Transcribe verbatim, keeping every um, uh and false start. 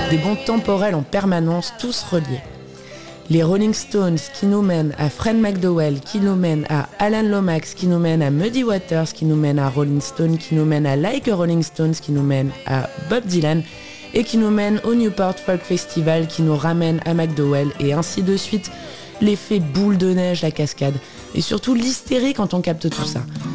Des bonds temporels en permanence, tous reliés. Les Rolling Stones qui nous mènent à Fred McDowell, qui nous mènent à Alan Lomax, qui nous mènent à Muddy Waters, qui nous mènent à Rolling Stone, qui nous mènent à Like a Rolling Stones, qui nous mènent à Bob Dylan et qui nous mènent au Newport Folk Festival, qui nous ramène à McDowell et ainsi de suite. L'effet boule de neige, la cascade et surtout l'hystérie quand on capte tout ça.